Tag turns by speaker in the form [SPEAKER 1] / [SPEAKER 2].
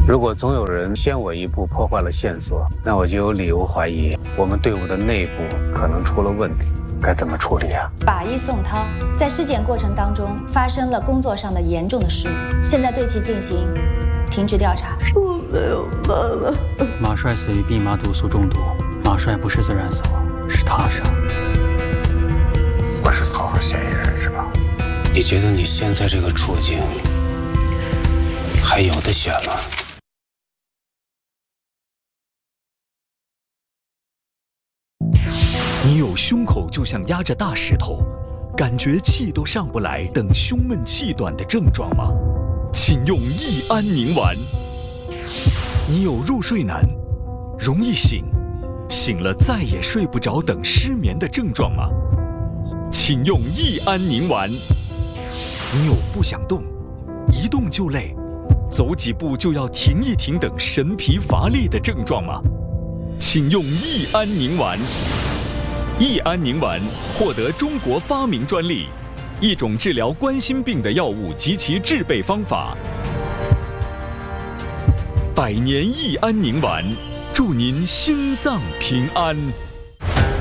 [SPEAKER 1] 如果总有人先我一步破坏了线索，那我就有理由怀疑我们队伍的内部可能出了问题。该怎么处理啊？
[SPEAKER 2] 法医宋涛在尸检过程当中发生了工作上的严重的失误，现在对其进行停职调查。
[SPEAKER 3] 我没有办法。
[SPEAKER 4] 马帅死于蓖麻毒素中毒，马帅不是自然死亡，是他杀。
[SPEAKER 1] 我是头号嫌疑人是吧？你觉得你现在这个处境还有的选吗？
[SPEAKER 5] 你有胸口就像压着大石头，感觉气都上不来等胸闷气短的症状吗？请用益安宁丸。你有入睡难、容易醒、醒了再也睡不着等失眠的症状吗？请用益安宁丸。你有不想动、一动就累、走几步就要停一停等神疲乏力的症状吗？请用益安宁丸。益安宁丸获得中国发明专利，一种治疗冠心病的药物及其制备方法。百年益安宁丸，祝您心脏平安。